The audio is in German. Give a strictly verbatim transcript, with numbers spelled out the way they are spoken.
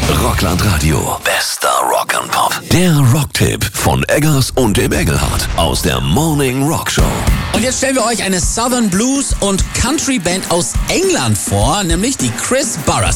Rockland Radio. Bester Rock'n'Pop. Der Rocktipp von Eggers und dem Engelhardt aus der Morning Rock Show. Und jetzt stellen wir euch eine Southern Blues und Country Band aus England vor, nämlich die Chris Burres.